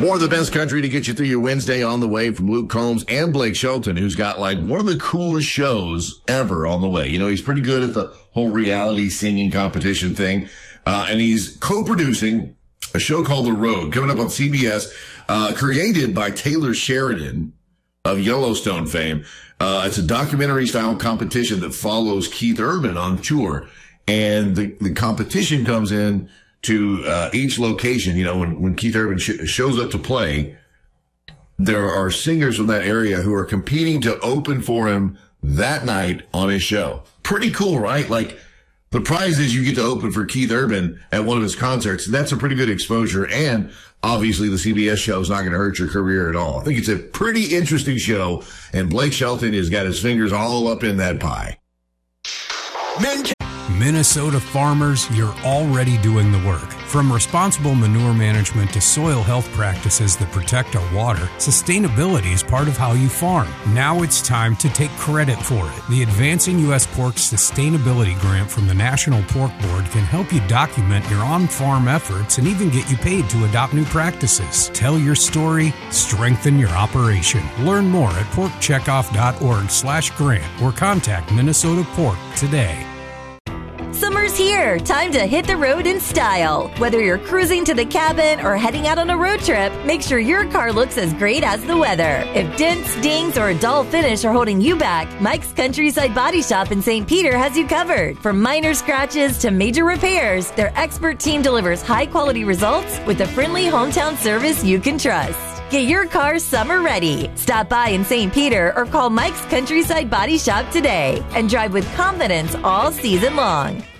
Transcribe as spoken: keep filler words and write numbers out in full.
More of the best country to get you through your Wednesday on the way from Luke Combs and Blake Shelton, who's got like one of the coolest shows ever on the way. You know, he's pretty good at the whole reality singing competition thing. Uh, and he's co-producing a show called The Road coming up on C B S, uh, created by Taylor Sheridan of Yellowstone fame. Uh, it's a documentary style competition that follows Keith Urban on tour. And the, the competition comes in to uh, each location. You know, when, when Keith Urban sh- shows up to play, there are singers from that area who are competing to open for him that night on his show. Pretty cool, right? Like, the prize is you get to open for Keith Urban at one of his concerts. That's a pretty good exposure. And obviously the C B S show is not going to hurt your career at all. I think it's a pretty interesting show. And Blake Shelton has got his fingers all up in that pie. Minnesota farmers, you're already doing the work. From responsible manure management to soil health practices that protect our water, sustainability is part of how you farm. Now it's time to take credit for it. The Advancing U S Pork Sustainability Grant from the National Pork Board can help you document your on-farm efforts and even get you paid to adopt new practices. Tell your story, strengthen your operation. Learn more at porkcheckoff.org slash grant or contact Minnesota Pork today. Summer's here. Time to hit the road in style. Whether you're cruising to the cabin or heading out on a road trip, make sure your car looks as great as the weather. If dents, dings, or a dull finish are holding you back, Mike's Countryside Body Shop in Saint Peter has you covered. From minor scratches to major repairs, their expert team delivers high-quality results with a friendly hometown service you can trust. Get your car summer ready. Stop by in Saint Peter or call Mike's Countryside Body Shop today and drive with confidence all season long.